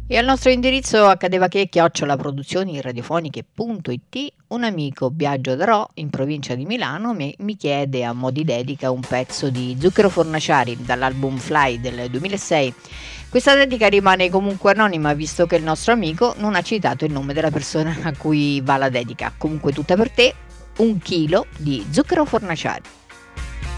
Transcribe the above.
E al nostro indirizzo accadeva che @radiofoniche.it un amico Biagio Darò in provincia di Milano mi chiede a mo' di dedica un pezzo di Zucchero Fornaciari dall'album Fly del 2006. Questa dedica rimane comunque anonima visto che il nostro amico non ha citato il nome della persona a cui va la dedica. Comunque tutta per te, 1 chilo di Zucchero Fornaciari.